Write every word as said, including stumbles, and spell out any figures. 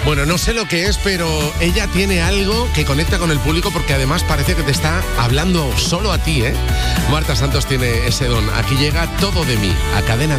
Bueno, no sé lo que es, pero ella tiene algo que conecta con el público porque además parece que te está hablando solo a ti, ¿eh? Marta Santos tiene ese don. Aquí llega Todo de mí, a Cadena